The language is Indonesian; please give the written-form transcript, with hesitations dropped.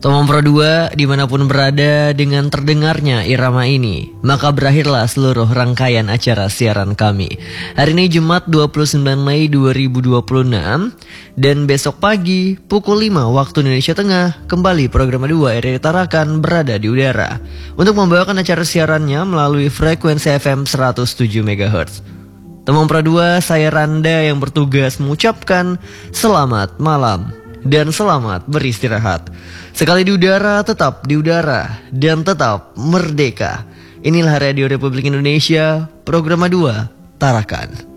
Tomong Pro 2 dimanapun berada dengan terdengarnya irama ini, maka berakhirlah seluruh rangkaian acara siaran kami. Hari ini Jumat 29 Mei 2026 dan besok pagi pukul 5 waktu Indonesia Tengah kembali program 2 RRI Tarakan berada di udara untuk membawakan acara siarannya melalui frekuensi FM 107 MHz. Tomong Pro 2, saya Randa yang bertugas mengucapkan selamat malam dan selamat beristirahat. Sekali di udara, tetap di udara, dan tetap merdeka. Inilah Radio Republik Indonesia, program 2 Tarakan.